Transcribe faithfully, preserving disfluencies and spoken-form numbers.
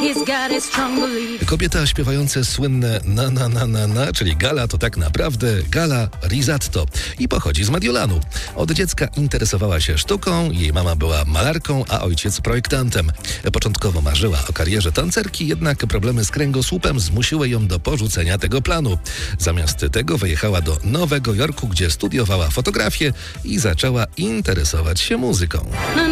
Kobieta śpiewająca słynne na na na na na, czyli Gala, to tak naprawdę Gala Risatto i pochodzi z Mediolanu. Od dziecka interesowała się sztuką, jej mama była malarką, a ojciec projektantem. Początkowo marzyła o karierze tancerki, jednak problemy z kręgosłupem zmusiły ją do porzucenia tego planu. Zamiast tego wyjechała do Nowego Jorku, gdzie studiowała fotografię i zaczęła interesować się muzyką.